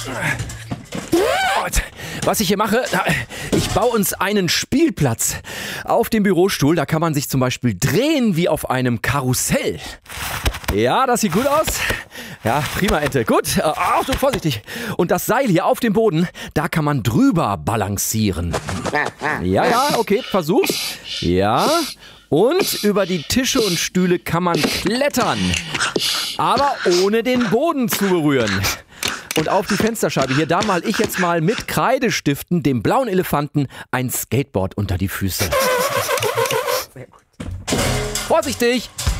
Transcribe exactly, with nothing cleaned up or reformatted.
Was ich hier mache, ich baue uns einen Spielplatz auf dem Bürostuhl. Da kann man sich zum Beispiel drehen wie auf einem Karussell. Ja, das sieht gut aus. Ja, prima, Ente. Gut, Achtung, vorsichtig. Und das Seil hier auf dem Boden, da kann man drüber balancieren. Ja, ja, okay, versuch's. Ja, und über die Tische und Stühle kann man klettern. Aber ohne den Boden zu berühren. Und auf die Fensterscheibe hier, da mal ich jetzt mal mit Kreidestiften dem blauen Elefanten ein Skateboard unter die Füße. Vorsichtig!